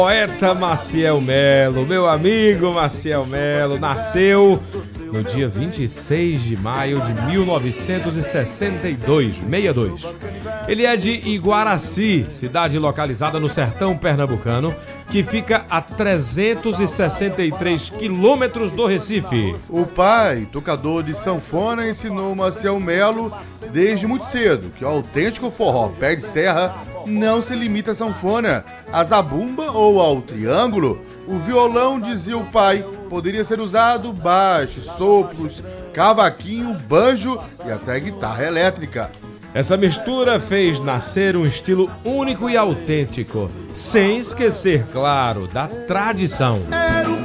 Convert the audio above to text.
Poeta Maciel Melo, meu amigo Maciel Melo, nasceu no dia 26 de maio de 1962. Ele é de Iguaraci, cidade localizada no sertão pernambucano, que fica a 363 quilômetros do Recife. O pai, tocador de sanfona, ensinou Maciel Melo desde muito cedo que o autêntico forró pé de serra não se limita à sanfona, à zabumba ou ao triângulo. O violão, dizia o pai, poderia ser usado baixo, sopros, cavaquinho, banjo e até guitarra elétrica. Essa mistura fez nascer um estilo único e autêntico, sem esquecer, claro, da tradição.